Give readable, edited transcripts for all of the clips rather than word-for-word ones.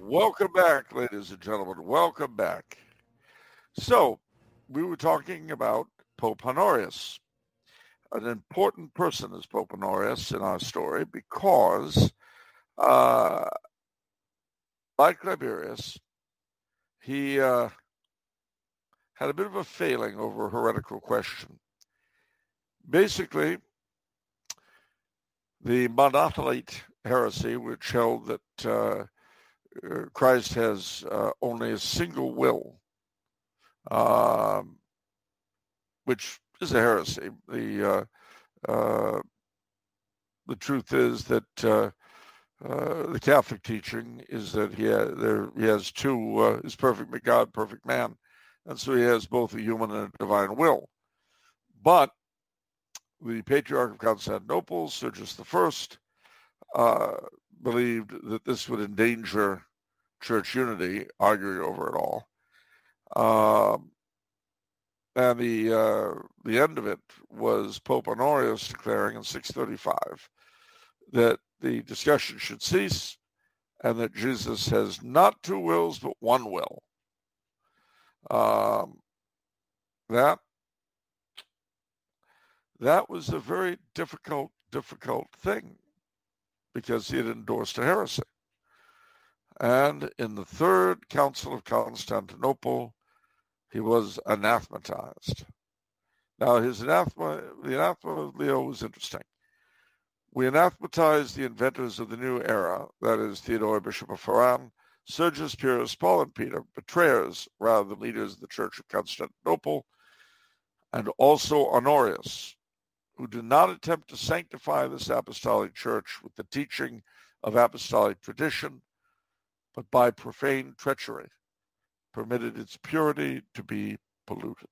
Welcome back, ladies and gentlemen. Welcome back. So, we were talking about Pope Honorius. An important person is Pope Honorius in our story because, uh, like Liberius, he had a bit of a failing over a heretical question. Basically, the Monothelite heresy, which held that Christ has only a single will, which is a heresy. The truth is that the Catholic teaching is that he has two, is perfect God, perfect man, and so he has both a human and a divine will. But the Patriarch of Constantinople, Sergius I, believed that this would endanger church unity, arguing over it all. And the end of it was Pope Honorius declaring in 635 that the discussion should cease and that Jesus has not two wills but one will. That was a very difficult thing because he had endorsed a heresy. And in the Third Council of Constantinople, he was anathematized. Now, the anathema of Leo was interesting. We anathematized the inventors of the new era, that is, Theodore, Bishop of Ferrara, Sergius, Pyrrhus, Paul, and Peter, betrayers rather than leaders of the Church of Constantinople, and also Honorius, who did not attempt to sanctify this apostolic church with the teaching of apostolic tradition, but by profane treachery permitted its purity to be polluted.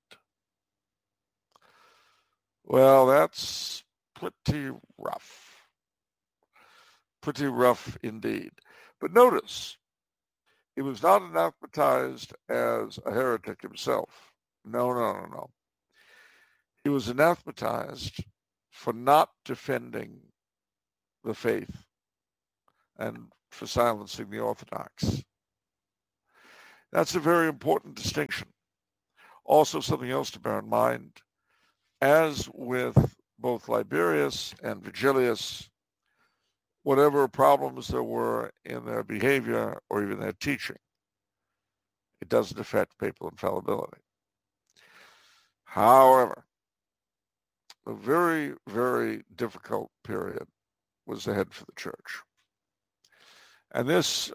Well, that's pretty rough. Pretty rough indeed. But notice, he was not anathematized as a heretic himself. No. He was anathematized for not defending the faith and for silencing the Orthodox. That's a very important distinction. Also, something else to bear in mind, as with both Liberius and Vigilius, whatever problems there were in their behavior or even their teaching, it doesn't affect papal infallibility. However, a very, very difficult period was ahead for the church. And this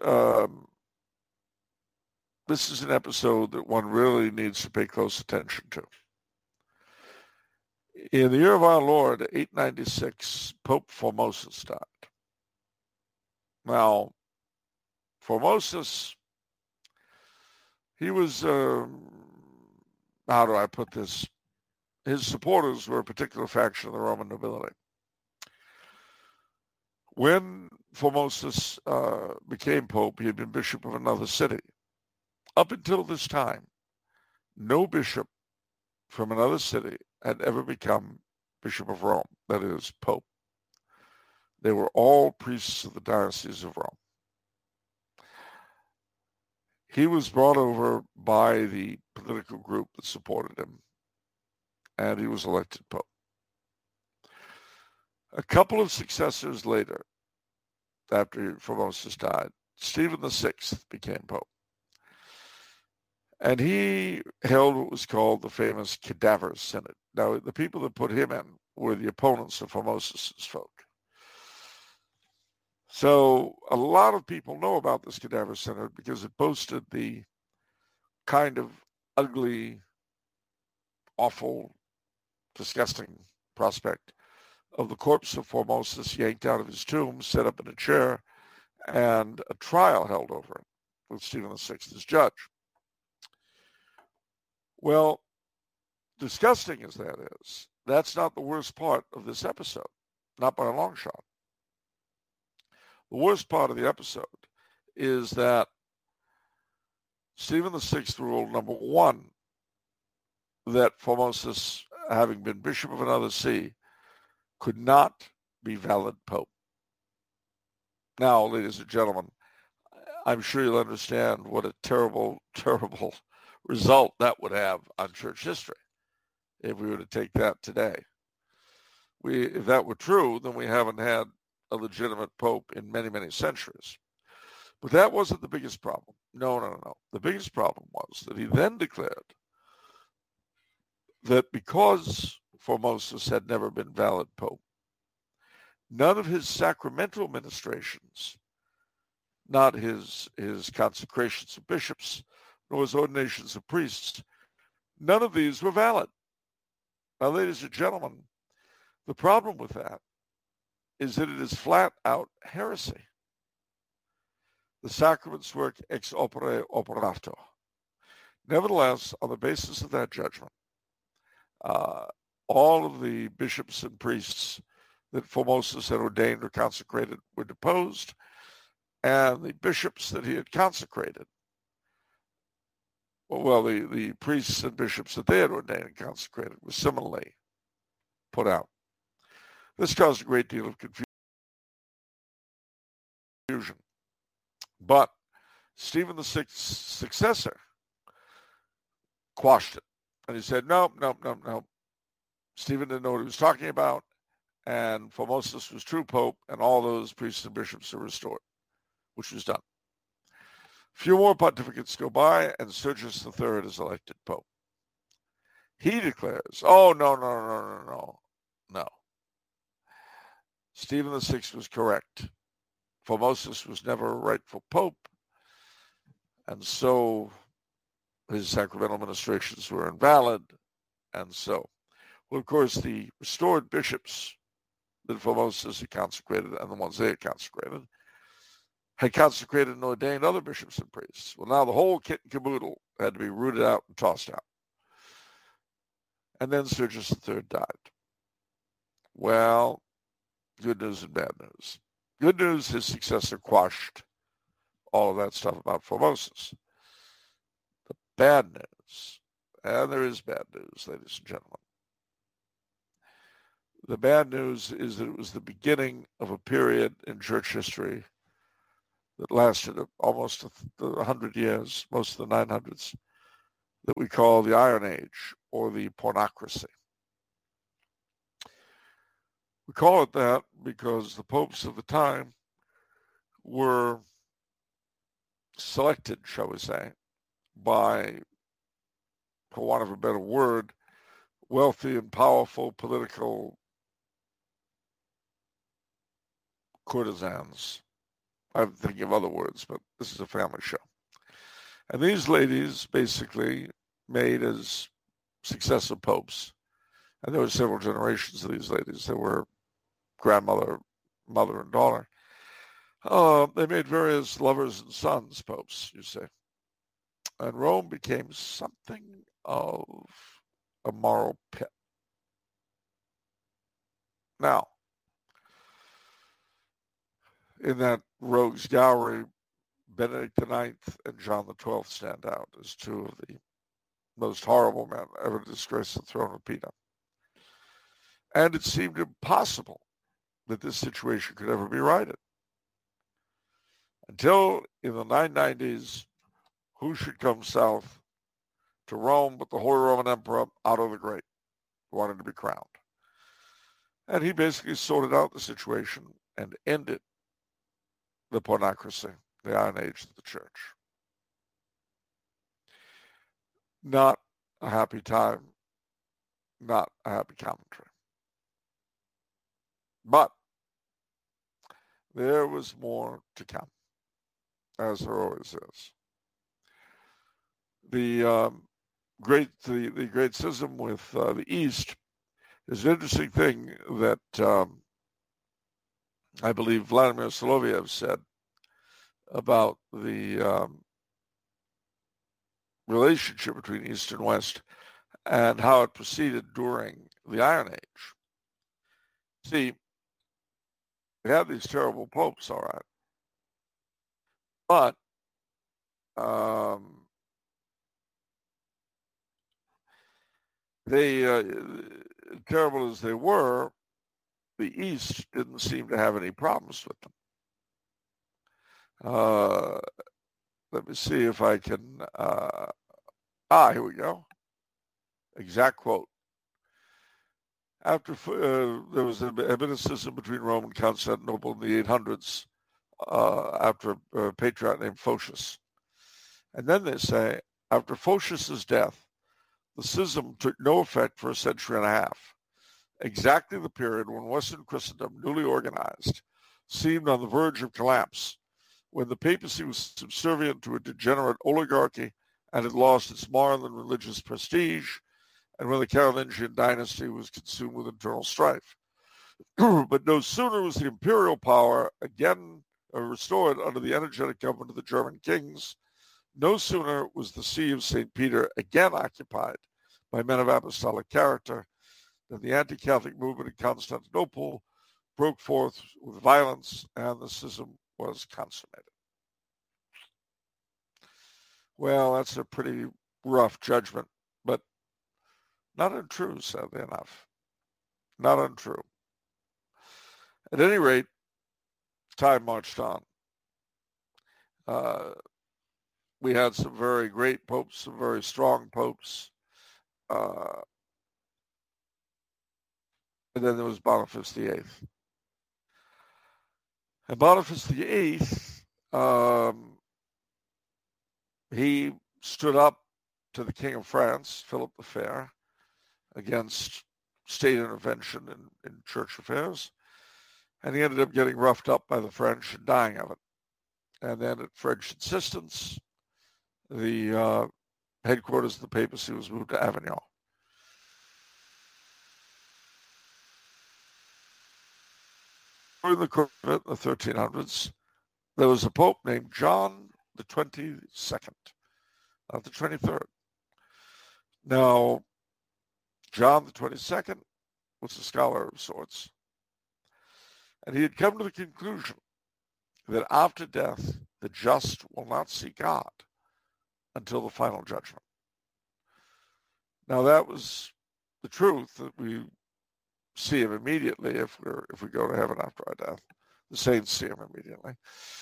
is an episode that one really needs to pay close attention to. In the year of our Lord, 896, Pope Formosus died. Now, Formosus, he was, how do I put this? His supporters were a particular faction of the Roman nobility. When Formosus became Pope, he had been bishop of another city. Up until this time, no bishop from another city had ever become Bishop of Rome, that is, Pope. They were all priests of the Diocese of Rome. He was brought over by the political group that supported him, and he was elected Pope. A couple of successors later, after Formosus died, Stephen VI became Pope. And he held what was called the famous Cadaver Synod. Now, the people that put him in were the opponents of Formosus's folk. So a lot of people know about this Cadaver Synod because it boasted the kind of ugly, awful, disgusting prospect of the corpse of Formosus yanked out of his tomb, set up in a chair, and a trial held over it with Stephen VI as judge. Well, disgusting as that is, that's not the worst part of this episode, not by a long shot. The worst part of the episode is that Stephen VI ruled, number one, that Formosus, having been bishop of another see, could not be valid pope. Now, ladies and gentlemen, I'm sure you'll understand what a terrible, terrible result that would have on church history if we were to take that today. If that were true, then we haven't had a legitimate pope in many, many centuries. But that wasn't the biggest problem. No. The biggest problem was that he then declared that because Formosus had never been valid pope, none of his sacramental ministrations, not his consecrations of bishops, nor his ordinations of priests, none of these were valid. Now, ladies and gentlemen, the problem with that is that it is flat out heresy. The sacraments work ex opere operato. Nevertheless, on the basis of that judgment, all of the bishops and priests that Formosus had ordained or consecrated were deposed, and the bishops that he had consecrated, the priests and bishops that they had ordained and consecrated were similarly put out. This caused a great deal of confusion. But Stephen VI's successor quashed it. And he said, no. Stephen didn't know what he was talking about, and Formosus was true pope, and all those priests and bishops are restored, which was done. A few more pontificates go by, and Sergius III is elected pope. He declares, no. Stephen VI was correct. Formosus was never a rightful pope, and so his sacramental ministrations were invalid, and so, well, of course, the restored bishops that Formosus had consecrated and the ones they had consecrated and ordained other bishops and priests. Well, now the whole kit and caboodle had to be rooted out and tossed out. And then Sergius III died. Well, good news and bad news. Good news, his successor quashed all of that stuff about Formosus. The bad news, and there is bad news, ladies and gentlemen. The bad news is that it was the beginning of a period in church history that lasted almost 100 years, most of the 900s, that we call the Iron Age or the pornocracy. We call it that because the popes of the time were selected, shall we say, by, for want of a better word, wealthy and powerful political courtesans. I'm thinking of other words, but this is a family show. And these ladies basically made as successive popes. And there were several generations of these ladies. There were grandmother, mother, and daughter. They made various lovers and sons popes, you see. And Rome became something of a moral pit. Now, in that rogues gallery, Benedict IX and John XII stand out as two of the most horrible men ever to disgrace the throne of Peter. And it seemed impossible that this situation could ever be righted. Until in the 990s, who should come south to Rome but the Holy Roman Emperor Otto the Great, who wanted to be crowned. And he basically sorted out the situation and ended the pornocracy, the Iron Age of the church. Not a happy time, not a happy commentary. But there was more to come, as there always is. The great schism with the East is an interesting thing that I believe Vladimir Soloviev said about the relationship between East and West and how it proceeded during the Iron Age. See, we have these terrible popes, all right, but they, terrible as they were, the East didn't seem to have any problems with them. let me see if I can, here we go. Exact quote. After there was a bit of schism between Rome and Constantinople in the 800s after a patriarch named Photius. And then they say, after Photius's death, the schism took no effect for a century and a half, exactly the period when Western Christendom, newly organized, seemed on the verge of collapse, when the papacy was subservient to a degenerate oligarchy and had lost its moral and religious prestige, and when the Carolingian dynasty was consumed with internal strife. But no sooner was the imperial power again restored under the energetic government of the German kings, no sooner was the see of St. Peter again occupied by men of apostolic character than the anti-Catholic movement in Constantinople broke forth with violence and the schism was consummated. Well, that's a pretty rough judgment, but not untrue, sadly enough. Not untrue. At any rate, time marched on. We had some very great popes, some very strong popes. And then there was Boniface VIII. And Boniface VIII, he stood up to the King of France, Philip the Fair, against state intervention in church affairs. And he ended up getting roughed up by the French and dying of it. And then at French insistence, the headquarters of the papacy was moved to Avignon. During the court of it in the 1300s, there was a pope named John the 22nd, not the 23rd. Now, John the 22nd was a scholar of sorts, and he had come to the conclusion that after death, the just will not see God until the final judgment. Now, that was the truth that we see him immediately if we go to heaven after our death. The saints see him immediately.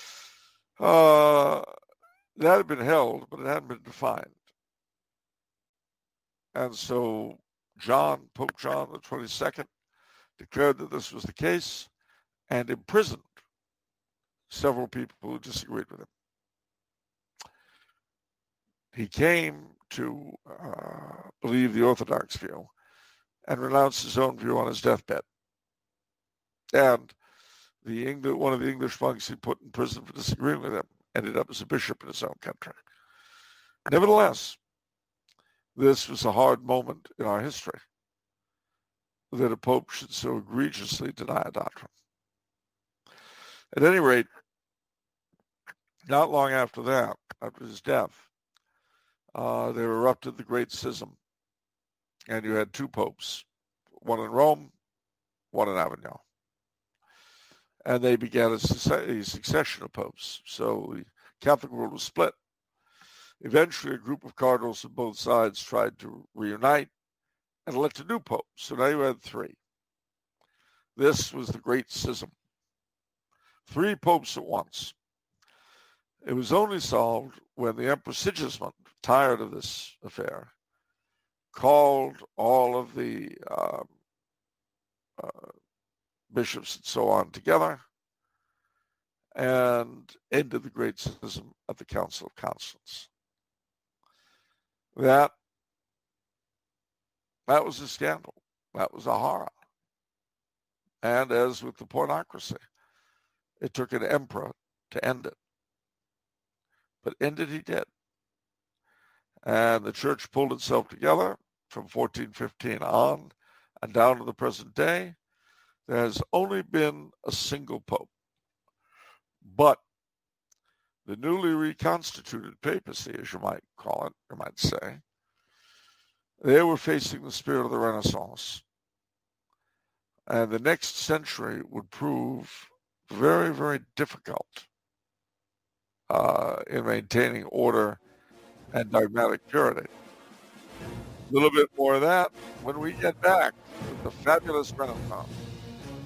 That had been held, but it hadn't been defined. And so Pope John the 22nd, declared that this was the case and imprisoned several people who disagreed with him. He came to believe the Orthodox view and renounced his own view on his deathbed. And one of the English monks he put in prison for disagreeing with him ended up as a bishop in his own country. Nevertheless, this was a hard moment in our history that a pope should so egregiously deny a doctrine. At any rate, not long after that, after his death, there erupted the Great Schism, and you had two popes, one in Rome, one in Avignon. And they began a succession of popes. So the Catholic world was split. Eventually, a group of cardinals on both sides tried to reunite and elect a new pope. So now you had three. This was the Great Schism. Three popes at once. It was only solved when the Emperor Sigismund, tired of this affair, called all of the bishops and so on together and ended the Great Schism at the Council of Constance. That was a scandal. That was a horror. And as with the pornocracy, it took an emperor to end it. But end it he did. And the church pulled itself together from 1415 on and down to the present day. There has only been a single pope. But the newly reconstituted papacy, as you might call it, you might say, they were facing the spirit of the Renaissance. And the next century would prove very, very difficult in maintaining order and dogmatic purity. A little bit more of that when we get back with the fabulous Renaissance.